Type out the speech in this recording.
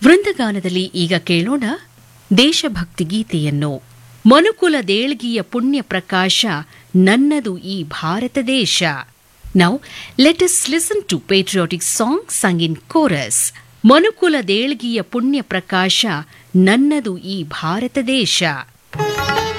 ವೃಂದಗಾನದಲ್ಲಿ ಈಗ ಕೇಳೋಣ ದೇಶಭಕ್ತಿ ಗೀತೆಯನ್ನು. ಮನುಕುಲ ದೇಳ್ಗಿಯ ಪುಣ್ಯ ಪ್ರಕಾಶ ನನ್ನದು ಈ ಭಾರತ ದೇಶ. Now let us listen to patriotic song sung in chorus. ಮನುಕುಲ ದೇಳ್ಗಿಯ ಪುಣ್ಯ ಪ್ರಕಾಶ ನನ್ನದು ಈ ಭಾರತ ದೇಶ.